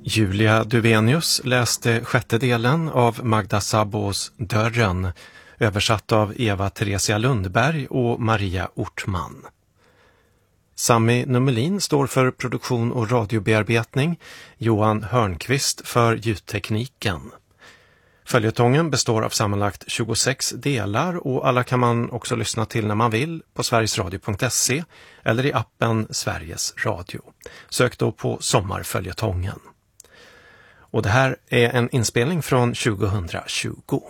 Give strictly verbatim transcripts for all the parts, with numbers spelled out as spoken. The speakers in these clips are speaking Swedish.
Julia Duvenius läste sjätte delen av Magda Szabós Dörren, översatt av Eva Theresia Lundberg och Maria Ortman. Sami Nummelin står för produktion och radiobearbetning, Johan Hörnqvist för ljudtekniken. Följetongen består av sammanlagt tjugosex delar och alla kan man också lyssna till när man vill på sverigesradio punkt se eller i appen Sveriges Radio. Sök då på Sommarföljetongen. Och det här är en inspelning från tjugohundratjugo.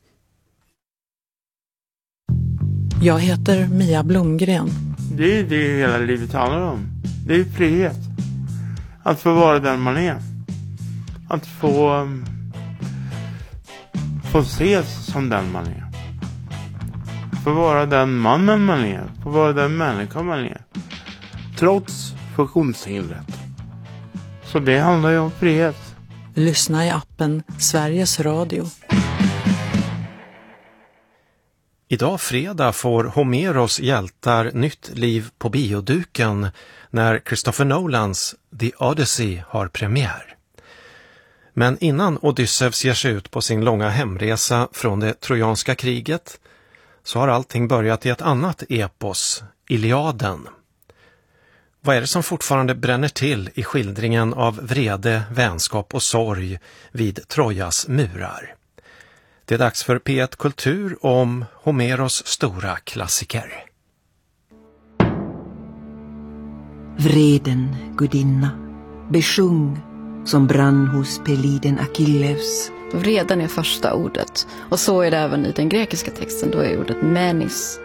Jag heter Mia Blomgren. Det är det hela livet handlar om. Det är frihet. Att få vara den man är. Att få, få ses som den man är. Få vara den mannen man är. Få vara den människan man är. Trots funktionshindret. Så det handlar ju om frihet. Lyssna i appen Sveriges Radio. Idag fredag får Homeros hjältar nytt liv på bioduken när Christopher Nolans The Odyssey har premiär. Men innan Odysseus ger sig ut på sin långa hemresa från det trojanska kriget så har allting börjat i ett annat epos, Iliaden. Vad är det som fortfarande bränner till i skildringen av vrede, vänskap och sorg vid Trojas murar? Det är dags för P ett Kultur om Homeros stora klassiker. Vreden, gudinna, besjung som brann hos Peliden Achilles. Vreden är första ordet, och så är det även i den grekiska texten, då är ordet menis.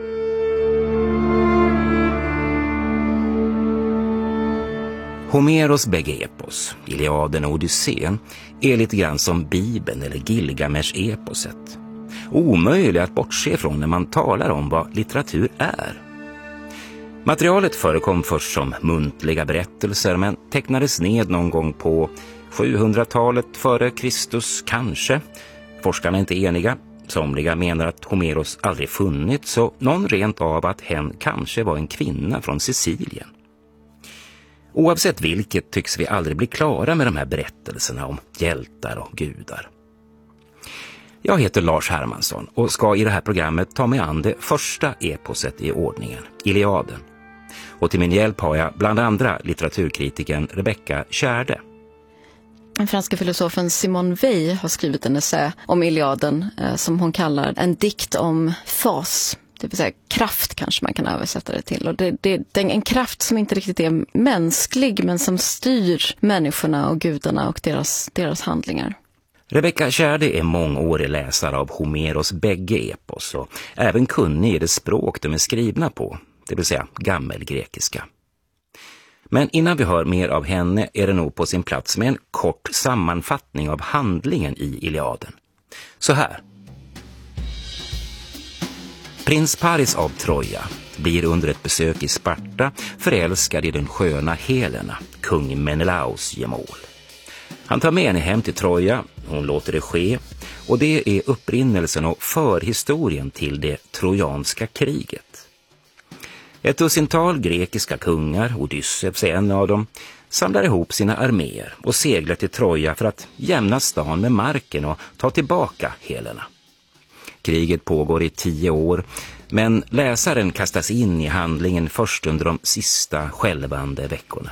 Homeros bägge epos, Iliaden och Odysseen, är lite grann som Bibeln eller Gilgamesh-eposet. Omöjligt att bortse från när man talar om vad litteratur är. Materialet förekom först som muntliga berättelser men tecknades ned någon gång på sjuhundratalet före Kristus kanske. Forskarna är inte eniga. Somliga menar att Homeros aldrig funnits, så någon rent av att hen kanske var en kvinna från Sicilien. Oavsett vilket tycks vi aldrig bli klara med de här berättelserna om hjältar och gudar. Jag heter Lars Hermansson och ska i det här programmet ta mig an det första eposet i ordningen, Iliaden. Och till min hjälp har jag bland andra litteraturkritiken Rebecca Tjärde. Den franska filosofen Simone Weil har skrivit en essä om Iliaden eh, som hon kallar en dikt om fas. Det vill säga kraft kanske man kan översätta det till. Och det, det, det är en kraft som inte riktigt är mänsklig men som styr människorna och gudarna och deras, deras handlingar. Rebecca Tjärde är mångårig läsare av Homeros bägge epos och även kunnig i det språk de är skrivna på, det vill säga gammelgrekiska. Men innan vi hör mer av henne är det nog på sin plats med en kort sammanfattning av handlingen i Iliaden. Så här. Prins Paris av Troja blir under ett besök i Sparta förälskad i den sköna Helena, kung Menelaos gemål. Han tar med henne hem till Troja, hon låter det ske, och det är upprinnelsen och förhistorien till det trojanska kriget. Ett dussintal grekiska kungar, Odysseus är en av dem, samlar ihop sina arméer och seglar till Troja för att jämna stan med marken och ta tillbaka Helena. Kriget pågår i tio år, men läsaren kastas in i handlingen först under de sista skälvande veckorna.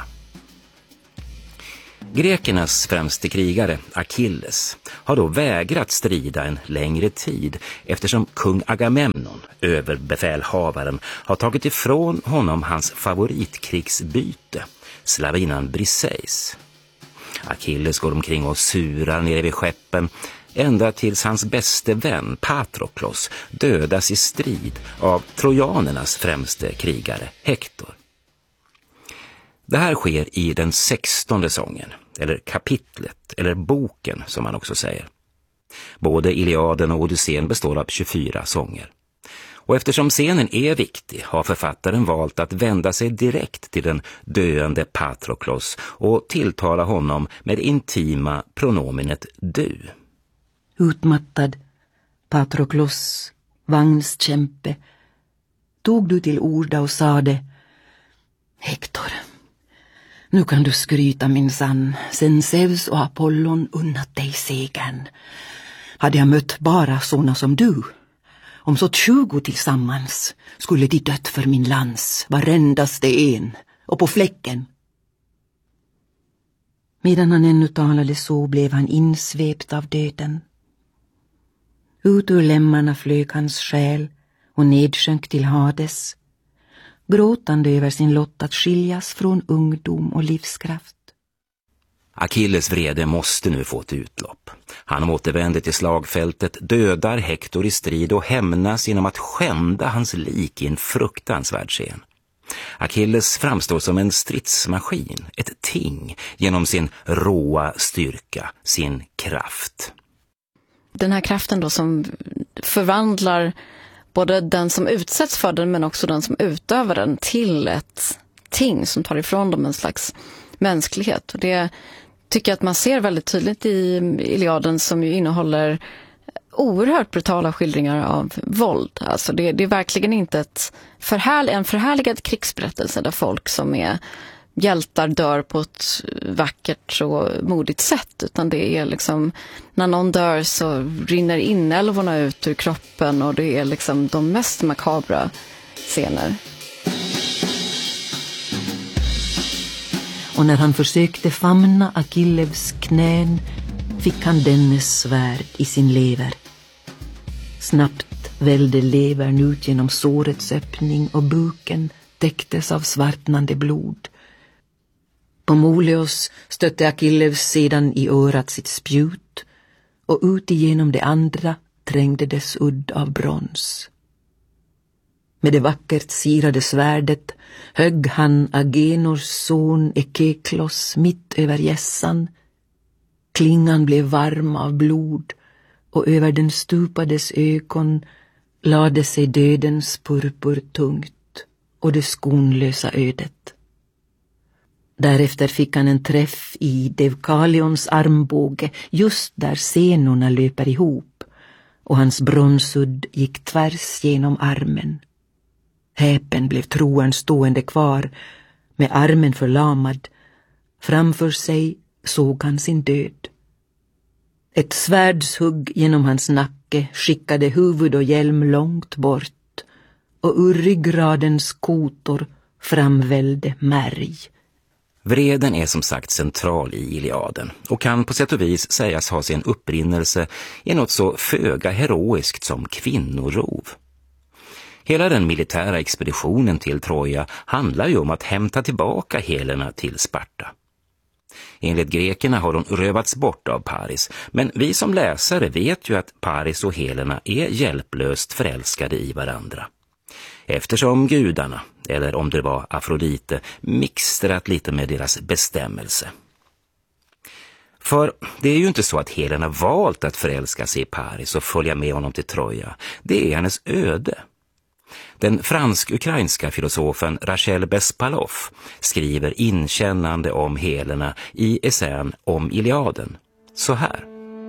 Grekernas främste krigare, Achilles, har då vägrat strida en längre tid eftersom kung Agamemnon, överbefälhavaren, har tagit ifrån honom hans favoritkrigsbyte, slavinnan Briseis. Achilles går omkring och surar nere vid skeppen, ända tills hans bäste vän Patroklos dödas i strid av trojanernas främste krigare Hektor. Det här sker i den sextonde sången, eller kapitlet, eller boken som man också säger. Både Iliaden och Odysseen består av tjugofyra sånger. Och eftersom scenen är viktig har författaren valt att vända sig direkt till den döende Patroklos och tilltala honom med intima pronominet du. Utmattad, Patroklos, vagnskämpe, tog du till orda och sade: Hektor, Nu kan du skryta minsann, sen Zeus och Apollon unnat dig segern. Hade jag mött bara såna som du, om så tjugo tillsammans, skulle de dött för min lans, varendaste en, och på fläcken. Medan han ännu talade så blev han insvept av döden. Ut ur lemmarna flög hans själ och nedsjönk till Hades, gråtande över sin lott att skiljas från ungdom och livskraft. Achilles vrede måste nu få ett utlopp. Han återvänder till slagfältet, dödar Hektor i strid och hämnas genom att skända hans lik i en fruktansvärd scen. Achilles framstår som en stridsmaskin, ett ting, genom sin råa styrka, sin kraft. Den här kraften då som förvandlar både den som utsätts för den men också den som utövar den till ett ting som tar ifrån dem en slags mänsklighet. Och det tycker jag att man ser väldigt tydligt i Iliaden, som ju innehåller oerhört brutala skildringar av våld. Alltså det, det är verkligen inte ett förhärl, en förhärligad krigsberättelse där folk som är hjältar dör på ett vackert och modigt sätt, utan det är liksom när någon dör så rinner inälvorna ut ur kroppen och det är liksom de mest makabra scener. Och när han försökte famna Achilles knän fick han dennes svärd i sin lever. Snabbt välde levern ut genom sårets öppning och buken täcktes av svartnande blod. På Moleos stötte Achilles sedan i örat sitt spjut och ut igenom det andra trängde dess udd av brons. Med det vackert sirade svärdet högg han Agenors son Ekeklos mitt över gässan. Klingan blev varm av blod och över den stupades ögon lade sig dödens purpur tungt och det skonlösa ödet. Därefter fick han en träff i Deukalions armbåge just där senorna löper ihop och hans bronsudd gick tvärs genom armen. Häpen blev troen stående kvar med armen förlamad. Framför sig såg han sin död. Ett svärdshugg genom hans nacke skickade huvud och hjälm långt bort och ur ryggradens kotor framvällde märg. Vreden är som sagt central i Iliaden och kan på sätt och vis sägas ha sin upprinnelse i något så föga heroiskt som kvinnorov. Hela den militära expeditionen till Troja handlar ju om att hämta tillbaka Helena till Sparta. Enligt grekerna har hon rövats bort av Paris, men vi som läsare vet ju att Paris och Helena är hjälplöst förälskade i varandra. Eftersom gudarna, eller om det var Afrodite, mixtrat lite med deras bestämmelse. För det är ju inte så att Helena valt att förälska sig i Paris och följa med honom till Troja. Det är hennes öde. Den fransk-ukrainska filosofen Rachel Bespalov skriver inkännande om Helena i essän om Iliaden så här.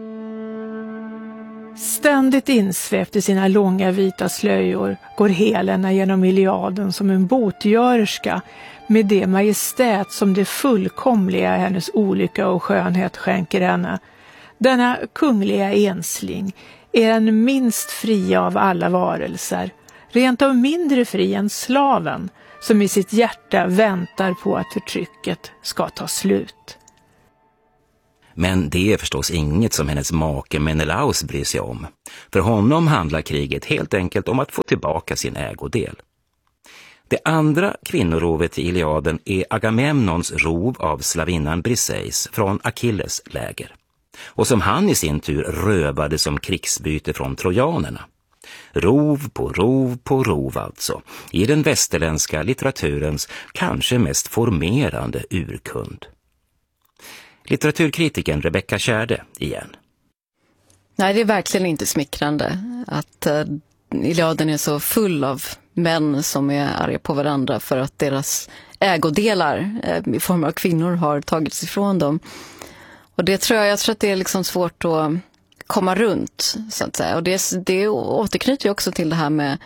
Ständigt insvept i sina långa vita slöjor går Helena genom Iliaden som en botgörerska med det majestät som det fullkomliga hennes olycka och skönhet skänker henne. Denna kungliga ensling är den minst fria av alla varelser, rent av mindre fri än slaven som i sitt hjärta väntar på att förtrycket ska ta slut. Men det är förstås inget som hennes make Menelaus bryr sig om. För honom handlar kriget helt enkelt om att få tillbaka sin ägodel. Det andra kvinnorovet i Iliaden är Agamemnons rov av slavinnan Briseis från Achilles läger. Och som han i sin tur rövade som krigsbyte från trojanerna. Rov på rov på rov alltså, i den västerländska litteraturens kanske mest formerande urkund. Litteraturkritiken Rebecca Kärde igen. Nej, det är verkligen inte smickrande att uh, Iliaden är så full av män som är arga på varandra för att deras ägodelar uh, i form av kvinnor har tagits ifrån dem. Och det tror jag, jag tror att det är liksom svårt att komma runt, så att säga. Och det, det återknyter ju också till det här med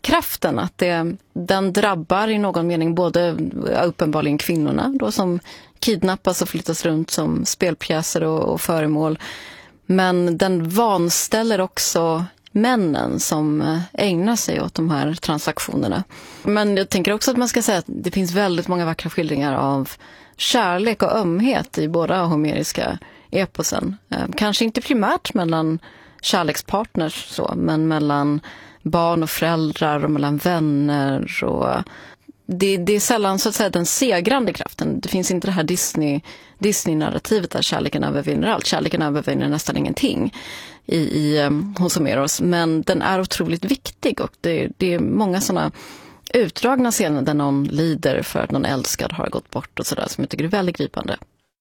kraften, att det, den drabbar i någon mening både uppenbarligen kvinnorna då, som kidnappas och flyttas runt som spelpjäser och, och föremål. Men den vanställer också männen som ägnar sig åt de här transaktionerna. Men jag tänker också att man ska säga att det finns väldigt många vackra skildringar av kärlek och ömhet i båda homeriska eposen. Kanske inte primärt mellan kärlekspartners så, men mellan barn och föräldrar och mellan vänner. Och det, det är sällan så att säga den segrande kraften. Det finns inte det här Disney, Disney-narrativet där kärleken övervinner allt. Kärleken övervinner nästan ingenting i, i, hos Homeros. Men den är otroligt viktig, och det, det är många sådana utdragna scener där någon lider för att någon älskad har gått bort och sådär, som jag tycker är väldigt gripande.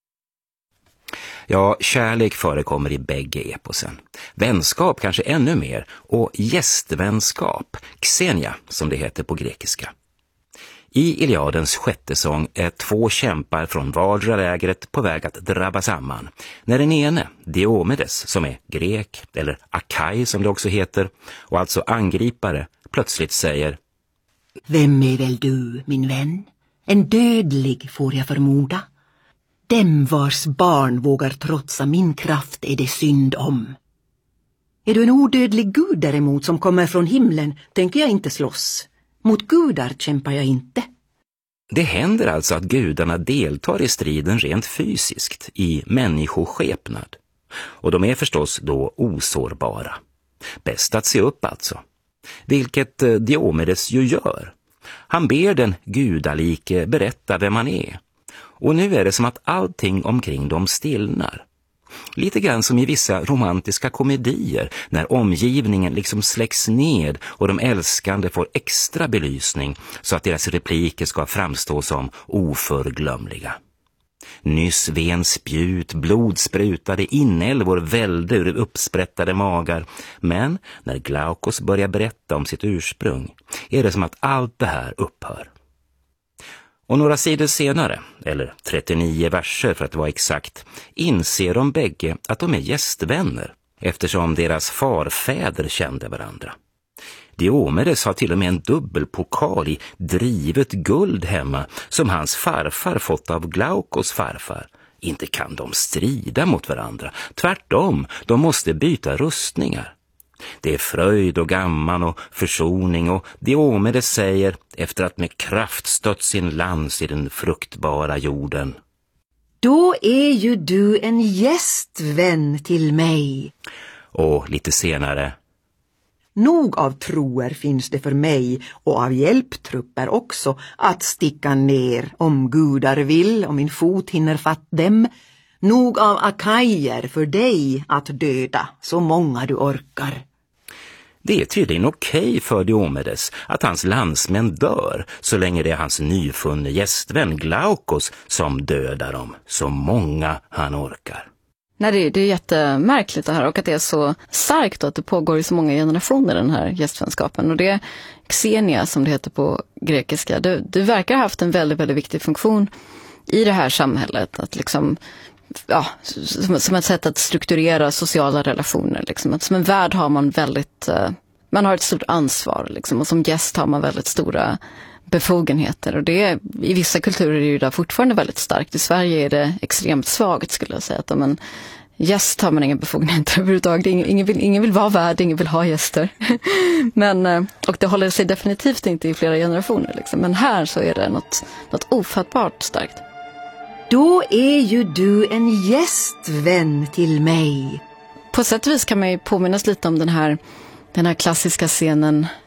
Ja, kärlek förekommer i bägge eposen. Vänskap kanske ännu mer, och gästvänskap, xenia som det heter på grekiska. I Iliadens sjätte sång är två kämpar från vardera lägret på väg att drabba samman. När den ene, Diomedes, som är grek, eller Akai som det också heter, och alltså angripare, plötsligt säger: Vem är väl du, min vän? En dödlig får jag förmoda. Dem vars barn vågar trotsa min kraft är det synd om. Är du en odödlig gud däremot som kommer från himlen, tänker jag inte slåss. Mot gudar kämpar jag inte. Det händer alltså att gudarna deltar i striden rent fysiskt, i människoskepnad. Och de är förstås då osårbara. Bäst att se upp alltså. Vilket Diomedes ju gör. Han ber den gudalike berätta vem han är. Och nu är det som att allting omkring dem stillnar. Lite grann som i vissa romantiska komedier, när omgivningen liksom släcks ned och de älskande får extra belysning så att deras repliker ska framstå som oförglömliga. Nyss ven spjut, blod sprutade, inälvor välde ur uppsprättade magar. Men när Glaukos börjar berätta om sitt ursprung är det som att allt det här upphör. Och några sidor senare, eller trettionio verser för att vara exakt, inser de bägge att de är gästvänner, eftersom deras farfäder kände varandra. Diomedes har till och med en dubbelpokal i drivet guld hemma som hans farfar fått av Glaukos farfar. Inte kan de strida mot varandra. Tvärtom, de måste byta rustningar. Det är fröjd och gamman och försoning, och Diomedes säger, efter att med kraft stött sin lans i den fruktbara jorden: Då är ju du en gästvän till mig. Och lite senare: Nog av troer finns det för mig, och av hjälptrupper också, att sticka ner om gudar vill, om min fot hinner fatt dem. Nog av akajer för dig att döda, så många du orkar. Det är tydligen okej för Diomedes att hans landsmän dör, så länge det är hans nyfunne gästvän Glaukos som dödar dem, så många han orkar. Nej, det, det är jättemärkligt det här, och att det är så starkt att det pågår i så många generationer, den här gästvänskapen. Och det är xenia som det heter på grekiska. Det, det verkar ha haft en väldigt, väldigt viktig funktion i det här samhället, att liksom, ja, som, som ett sätt att strukturera sociala relationer. Liksom. Att som en värd har man väldigt, uh, man har ett stort ansvar liksom, och som gäst har man väldigt stora befogenheter, och det är, i vissa kulturer är det ju där fortfarande väldigt starkt. I Sverige är det extremt svagt, skulle jag säga, att om en gäst har man ingen befogenheter överhuvudtaget. Ingen, ingen, vill, ingen vill vara värd, ingen vill ha gäster. Men, och det håller sig definitivt inte i flera generationer liksom. Men här så är det något, något ofattbart starkt. Då är ju du en gästvän till mig. På sätt och vis kan man ju påminnas lite om den här den här klassiska scenen